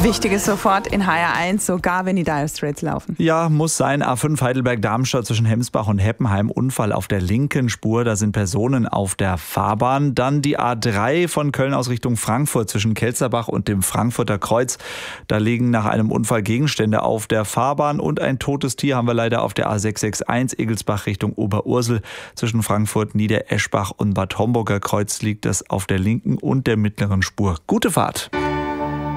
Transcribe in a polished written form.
Wichtiges sofort in HR1, sogar wenn die Dire Straits laufen. Ja, muss sein. A5 Heidelberg-Darmstadt zwischen Hemsbach und Heppenheim. Unfall auf der linken Spur. Da sind Personen auf der Fahrbahn. Dann die A3 von Köln aus Richtung Frankfurt zwischen Kelzerbach und dem Frankfurter Kreuz. Da liegen nach einem Unfall Gegenstände auf der Fahrbahn. Und ein totes Tier haben wir leider auf der A661 Egelsbach Richtung Oberursel. Zwischen Frankfurt, Niedereschbach und Bad Homburger Kreuz liegt das auf der linken und der mittleren Spur. Gute Fahrt.